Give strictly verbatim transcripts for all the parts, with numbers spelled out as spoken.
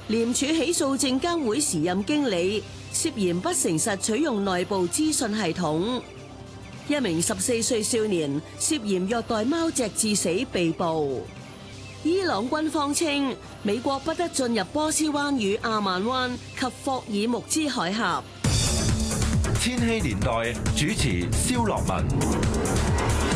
廉署起訴證監會時任經理涉嫌不誠實取用內部資訊系統。一名十四歲少年涉嫌虐待貓隻致死被捕。伊朗軍方稱美國不得進入波斯灣與阿曼灣及霍爾木茲海峽。 千禧年代主持蕭樂文。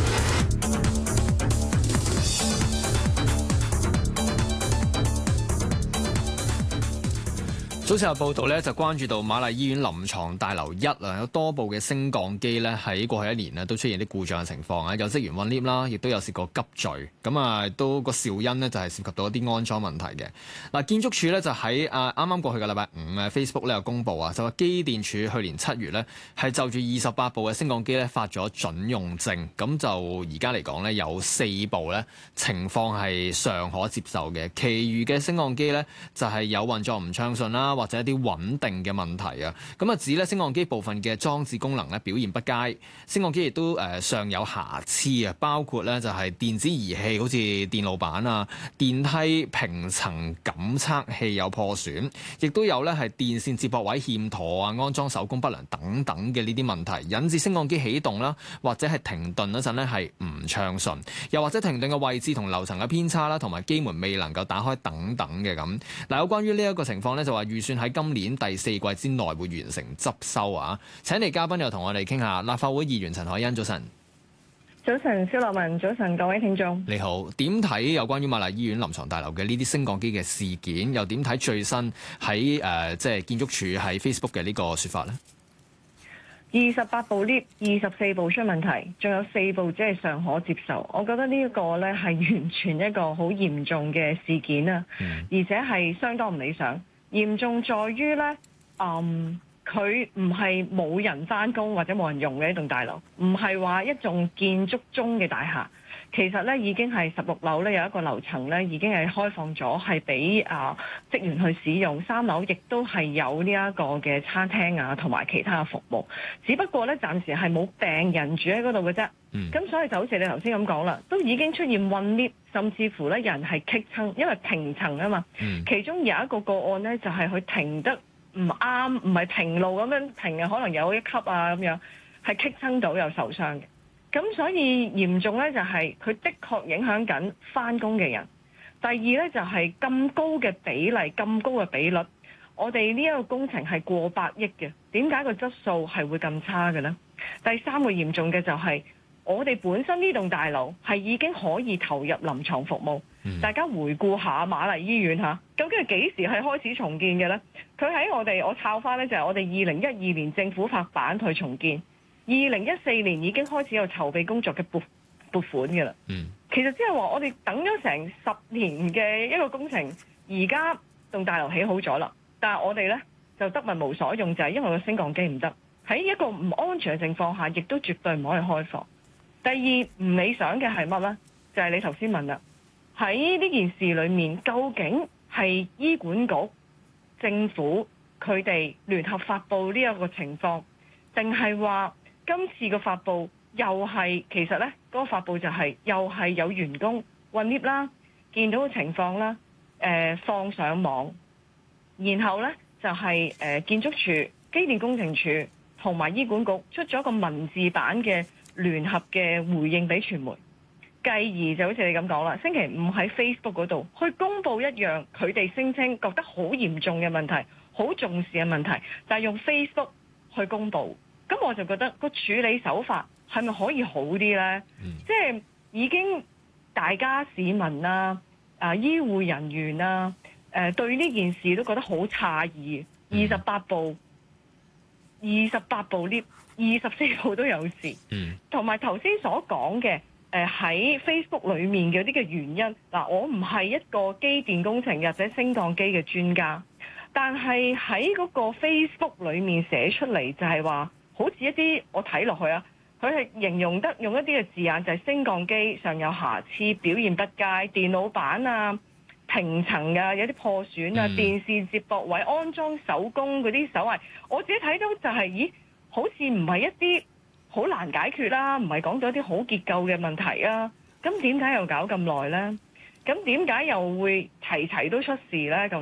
早前有報道咧，就關注到瑪麗醫院臨床大樓一啊，有多部嘅升降機咧喺過去一年咧都出現啲故障嘅情況啊，有職員困 lift 啦，亦都有試過急墜，咁啊都個肇因呢，就係涉及到一啲安裝問題嘅。嗱，建築署咧就喺啊啱啱過去嘅禮拜五啊 Facebook 咧有公佈啊，就話機電署去年七月咧係就住二十八部嘅升降機咧發咗準用證，咁就而家嚟講咧有四部咧情況係尚可接受嘅，其餘嘅升降機咧就係有運作唔暢順啦，或者一啲穩定嘅問題啊，咁啊指咧升降機部分嘅裝置功能咧表現不佳，升降機亦都誒尚有瑕疵啊，包括咧就係電子儀器，好似電路板啊、電梯平層感測器有破損，亦都有咧係電線接駁位欠妥啊、安裝手工不良等等嘅呢啲問題，引致升降機起動啦，或者係停頓嗰陣咧係唔暢順，又或者停頓嘅位置同樓層嘅偏差啦，同埋機門未能夠打開等等嘅咁。嗱，有關於呢一個情況咧，就話預算喺今年第四季之內會完成執收啊！請嚟嘉賓又同我哋傾下，立法會議員陳凱欣，早晨。 早晨，蕭樂文，早晨，各位聽眾。 你好，點睇有關於瑪麗醫院臨床大樓嘅呢啲升降機嘅事件？又點睇最新喺誒即係建築署喺 Facebook 嘅呢個説法呢？ 二十八部 lift， 二十四部出問題，仲有四部只係尚可接受。我覺得呢一個呢係完全一個好嚴重嘅事件啊，嗯、而且係相當唔理想。嚴重在於呢，嗯，佢唔係冇人返工或者冇人用嘅一棟大樓，唔係話一棟建築中嘅大廈。其實咧已經係十六樓咧有一個樓層咧已經係開放咗，係俾啊職員去使用。三樓亦都係有呢一個嘅餐廳啊同埋其他嘅服務。只不過咧暫時係冇病人住喺嗰度嘅啫。咁、嗯、所以就好似你頭先咁講啦，都已經出現混 lift， 甚至乎咧有人係棘親，因為平層啊嘛。嗯、其中有一個個案咧就係、是、佢停得唔啱，唔係平路咁樣停嘅，可能有一級啊咁樣，係棘親到有受傷嘅。咁所以嚴重咧就係佢的確影響緊返工嘅人。第二咧就係咁高嘅比例，咁高嘅比率，我哋呢一個工程係過百億嘅，點解個質素係會咁差嘅呢？第三個嚴重嘅就係我哋本身呢棟大樓係已經可以投入臨床服務。嗯、大家回顧下瑪麗醫院嚇，究竟係幾時係開始重建嘅呢？佢喺我哋我抄翻咧就係我哋二零一二年政府發版去重建。二零一四年已經開始有籌備工作嘅撥撥款嘅啦。嗯，其實即係話我哋等咗成十年嘅一個工程，而家棟大樓起好咗啦，但係我哋呢就得物無所用，就係因為個升降機唔得，喺一個唔安全嘅情況下，亦都絕對唔可以開放。第二唔理想嘅係乜呢？就係你頭先問啦，喺呢件事裏面，究竟係醫管局、政府佢哋聯合發布呢一個情況，定係話今次個發布又係其實呢嗰、嗰個發布就係、是、又係有員工混 lift 啦，見到嘅情況啦，誒、呃、放上網，然後呢就係、是、誒、呃、建築署、機電工程署同埋醫管局出咗個文字版嘅聯合嘅回應俾傳媒，繼而就好似你咁講啦，星期五喺 Facebook 嗰度去公佈一樣佢哋聲稱覺得好嚴重嘅問題、好重視嘅問題，但係用 Facebook 去公佈。咁我就覺得個處理手法係咪可以好啲呢？嗯、即係已經大家市民啦、啊醫護人員啦、誒、呃、對呢件事都覺得好詫異。二十八部、二十八部 lift、二十四部都有事。同埋頭先所講嘅誒喺 Facebook 裡面嘅呢個原因，嗱、呃、我唔係一個機電工程或者升降機嘅專家，但係喺嗰個 Facebook 裡面寫出嚟就係話，好似一啲我睇落去啊，佢係形容得用一啲嘅字眼，就係升降機上有瑕疵、表現不佳、電腦板啊、平層啊有啲破損啊、嗯、電線接駁位安裝手工嗰啲手藝，我自己睇到就係、是，咦，好似唔係一啲好難解決啦，唔係講到一啲好結構嘅問題啊，咁點解又搞咁耐呢？咁點解又會齊齊都出事呢？咁